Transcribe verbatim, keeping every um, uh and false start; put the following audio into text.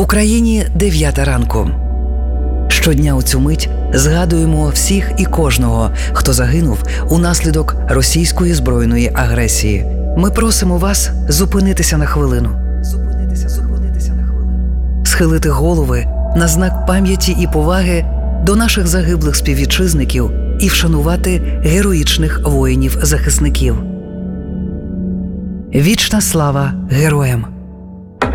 Україні дев'ята ранку. Щодня у цю мить згадуємо всіх і кожного, хто загинув унаслідок російської збройної агресії. Ми просимо вас зупинитися на хвилину. Зупинитися, зупинитися на хвилину. Схилити голови на знак пам'яті і поваги до наших загиблих співвітчизників і вшанувати героїчних воїнів-захисників. Вічна слава героям!